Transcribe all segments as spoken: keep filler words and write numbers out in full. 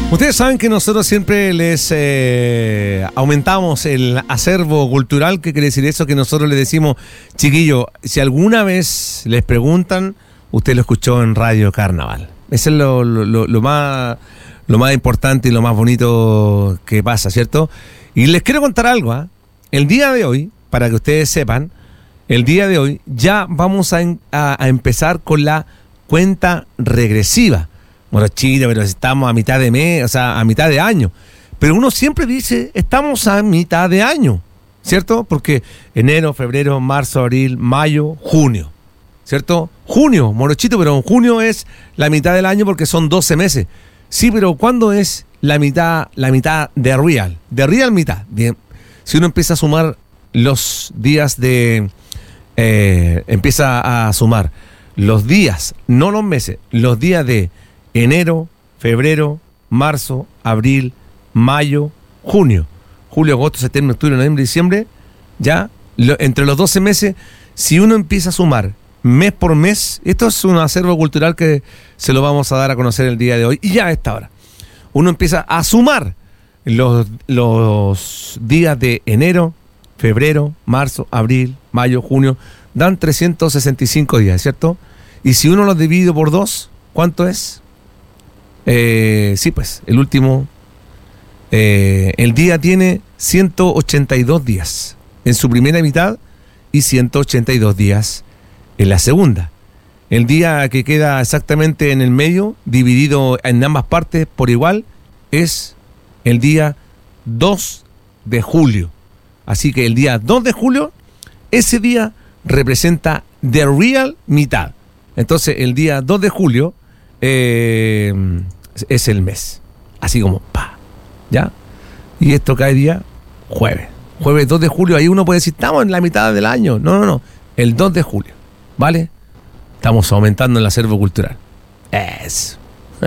Ustedes saben que nosotros siempre les eh, aumentamos el acervo cultural. ¿Qué quiere decir eso? Que nosotros les decimos, chiquillo, si alguna vez les preguntan, usted lo escuchó en Radio Carnaval. Eso es lo, lo, lo, más, lo más importante y lo más bonito que pasa, ¿cierto? Y les quiero contar algo, ¿eh? El día de hoy, para que ustedes sepan, el día de hoy ya vamos a, en, a, a empezar con la cuenta regresiva. Bueno, chile, pero estamos a mitad de mes, o sea, a mitad de año. Pero uno siempre dice, estamos a mitad de año, ¿cierto? Porque enero, febrero, marzo, abril, mayo, junio, ¿cierto? Junio, morochito, pero en junio es la mitad del año porque son doce meses. Sí, pero ¿cuándo es la mitad, la mitad de real? De real mitad. Bien. Si uno empieza a sumar los días de... Eh, empieza a sumar los días, no los meses, los días de enero, febrero, marzo, abril, mayo, junio, julio, agosto, septiembre, octubre, noviembre, diciembre, ya, lo, entre los doce meses, si uno empieza a sumar mes por mes, esto es un acervo cultural que se lo vamos a dar a conocer el día de hoy, y ya a esta hora, uno empieza a sumar los, los días de enero, febrero, marzo, abril, mayo, junio, dan trescientos sesenta y cinco días, ¿cierto? Y si uno los divide por dos, ¿cuánto es? Eh, sí, pues, el último, eh, el día tiene ciento ochenta y dos días en su primera mitad y ciento ochenta y dos días en la segunda. El día que queda exactamente en el medio, dividido en ambas partes por igual, es el día dos de julio. Así que el día dos de julio, ese día representa the real mitad. Entonces, el día dos de julio eh, es el mes. Así como, pa, ¿ya? Y esto cae día jueves. Jueves dos de julio, ahí uno puede decir, estamos en la mitad del año. No, no, no. El dos de julio, ¿vale? Estamos aumentando el acervo cultural. Eso.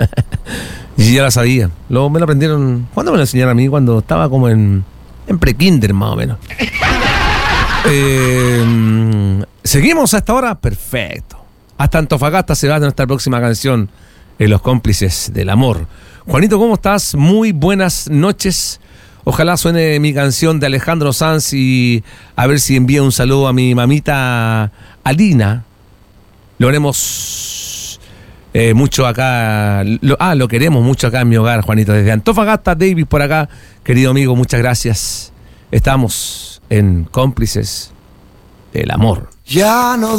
Y ya lo sabía. Luego me lo aprendieron. ¿Cuándo me lo enseñaron a mí? Cuando estaba como en, en pre-kinder, más o menos. eh, ¿Seguimos hasta ahora? Perfecto. Hasta Antofagasta se va nuestra próxima canción, en Los Cómplices del Amor. Juanito, ¿cómo estás? Muy buenas noches. Ojalá suene mi canción de Alejandro Sanz y a ver si envía un saludo a mi mamita Alina. Lo haremos eh, mucho acá. Lo, ah, lo queremos mucho acá en mi hogar, Juanito. Desde Antofagasta, David por acá. Querido amigo, muchas gracias. Estamos en Cómplices del Amor. Ya no